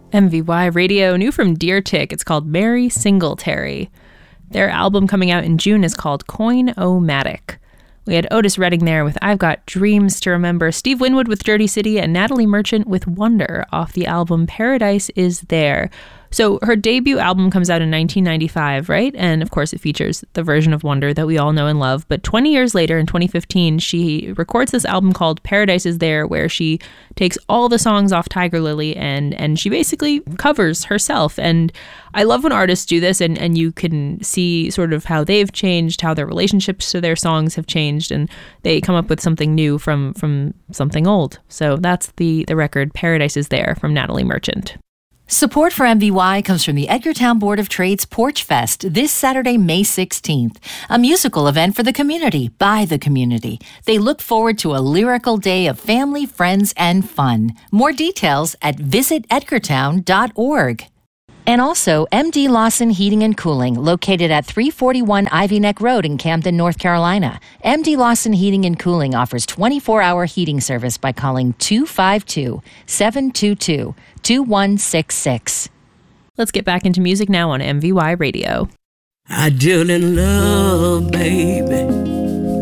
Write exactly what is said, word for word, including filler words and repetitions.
M V Y Radio, new from Deer Tick. It's called Mary Singletary. Their album coming out in June is called Coin-O-Matic. We had Otis Redding there with I've Got Dreams to Remember, Steve Winwood with Dirty City, and Natalie Merchant with Wonder off the album Paradise Is There. So her debut album comes out in nineteen ninety-five, right? And of course it features the version of Wonder that we all know and love. But twenty years later, in twenty fifteen, she records this album called Paradise Is There, where she takes all the songs off Tiger Lily and and she basically covers herself. And I love when artists do this, and, and you can see sort of how they've changed, how their relationships to their songs have changed, and they come up with something new from from something old. So that's the, the record Paradise Is There from Natalie Merchant. Support for M V Y comes from the Edgartown Board of Trade's Porch Fest this Saturday, May sixteenth, a musical event for the community, by the community. They look forward to a lyrical day of family, friends, and fun. More details at visit edgartown dot org. And also, M D Lawson Heating and Cooling, located at three forty-one Ivy Neck Road in Camden, North Carolina. M D Lawson Heating and Cooling offers twenty-four hour heating service by calling two five two, seven two two, two one six six. Let's get back into music now on M V Y Radio. I didn't love, baby.